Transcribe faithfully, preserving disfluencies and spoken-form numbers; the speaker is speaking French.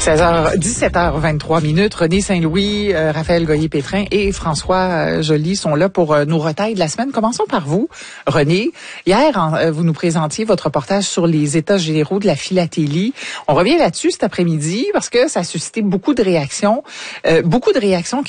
seize heures, dix-sept heures vingt-trois minutes. René Saint-Louis, euh, Raphaël Goyer-Pétrin et François euh, Joly sont là pour euh, nos retailles de la semaine. Commençons par vous, René. Hier, en, euh, vous nous présentiez votre reportage sur les états généraux de la philatélie. On revient là-dessus cet après-midi parce que ça a suscité beaucoup de réactions, euh, beaucoup de réactions